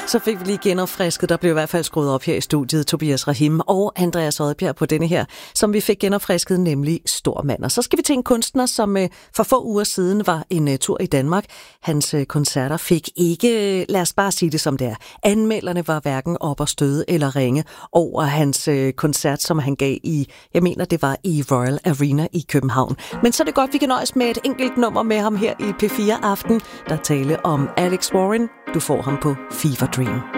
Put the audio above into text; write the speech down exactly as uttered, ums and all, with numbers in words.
Så fik vi lige genopfrisket. Der blev i hvert fald skruet op her i studiet. Tobias Rahim og Andreas Odbjerg på denne her, som vi fik genopfrisket, nemlig Stor Mand. Og så skal vi til en kunstner, som for få uger siden var en tur i Danmark. Hans koncerter fik ikke, lad os bare sige det som det er, anmelderne var hverken op og støde eller ringe over hans koncert, som han gav i, jeg mener det var i Royal Arena i København. Men så er det godt, vi kan nøjes med et enkelt nummer med ham her i P fire Aften. Der tale om Alex Warren. Du får ham på Fever Dream.